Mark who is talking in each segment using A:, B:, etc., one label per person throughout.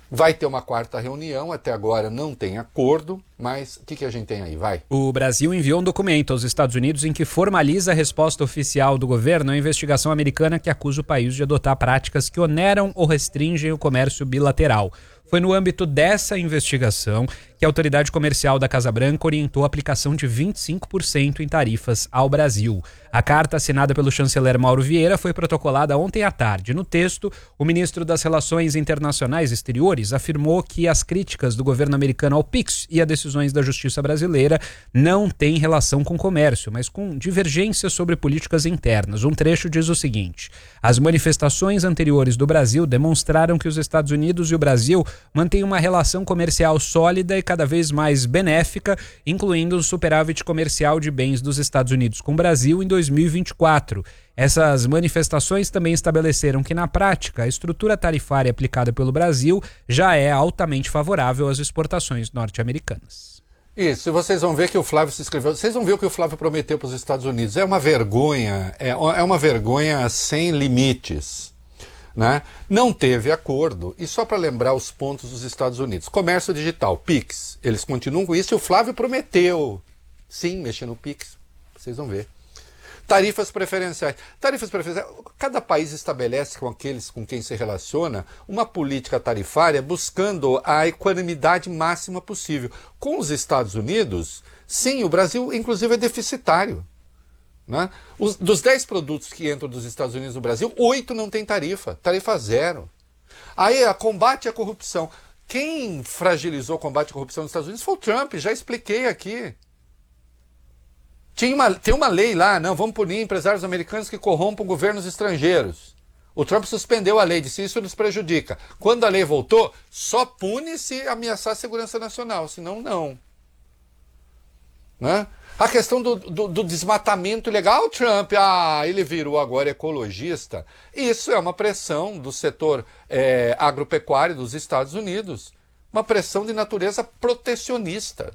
A: Vai ter uma quarta reunião, até agora não tem acordo, mas o que a gente tem aí? Vai.
B: O Brasil enviou um documento aos Estados Unidos em que formaliza a resposta oficial do governo à investigação americana que acusa o país de adotar práticas que oneram ou restringem o comércio bilateral. Foi no âmbito dessa investigação que a autoridade comercial da Casa Branca orientou a aplicação de 25% em tarifas ao Brasil. A carta assinada pelo chanceler Mauro Vieira foi protocolada ontem à tarde. No texto, o ministro das Relações Internacionais e Exteriores afirmou que as críticas do governo americano ao PIX e a decisões da justiça brasileira não têm relação com comércio, mas com divergências sobre políticas internas. Um trecho diz o seguinte: as manifestações anteriores do Brasil demonstraram que os Estados Unidos e o Brasil mantêm uma relação comercial sólida e cada vez mais benéfica, incluindo o superávit comercial de bens dos Estados Unidos com o Brasil em 2024. Essas manifestações também estabeleceram que, na prática, a estrutura tarifária aplicada pelo Brasil já é altamente favorável às exportações norte-americanas.
A: Isso, e vocês vão ver que o Flávio se inscreveu, vocês vão ver o que o Flávio prometeu para os Estados Unidos. É uma vergonha, é uma vergonha sem limites. Né? Não teve acordo, e só para lembrar os pontos dos Estados Unidos: comércio digital, PIX, eles continuam com isso, e o Flávio prometeu, sim, mexer no PIX, vocês vão ver. Tarifas preferenciais, cada país estabelece com aqueles com quem se relaciona uma política tarifária buscando a equanimidade máxima possível. Com os Estados Unidos, sim, o Brasil inclusive é deficitário. Né? Dos 10 produtos que entram dos Estados Unidos no Brasil, 8 não tem tarifa zero. Aí, a combate à corrupção. Quem fragilizou o combate à corrupção nos Estados Unidos foi o Trump, já expliquei aqui. Tem uma lei lá, não, vamos punir empresários americanos que corrompam governos estrangeiros. O Trump suspendeu a lei, disse isso nos prejudica. Quando a lei voltou, só pune se ameaçar a segurança nacional, senão não. Né? A questão do desmatamento ilegal, o Trump, ele virou agora ecologista. Isso é uma pressão do setor agropecuário dos Estados Unidos. Uma pressão de natureza protecionista.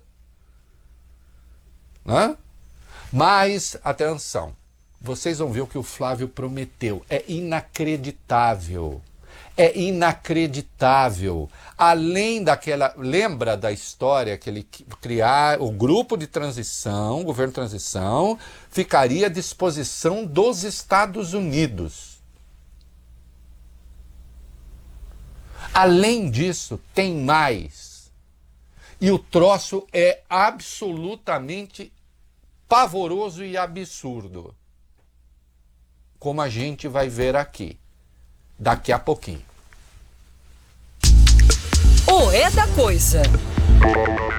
A: Né? Mas, atenção, vocês vão ver o que o Flávio prometeu. É inacreditável. É inacreditável. Além daquela... Lembra da história que ele criar o grupo de transição, o governo de transição, ficaria à disposição dos Estados Unidos. Além disso, tem mais. E o troço é absolutamente pavoroso e absurdo. Como a gente vai ver aqui. Daqui a pouquinho.
C: O É da Coisa.